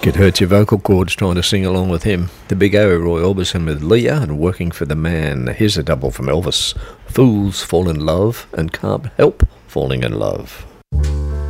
It hurts your vocal cords trying to sing along with him. The Big O, Roy Orbison with Leah and Working for the Man. Here's a double from Elvis. Fools fall in love and can't help falling in love.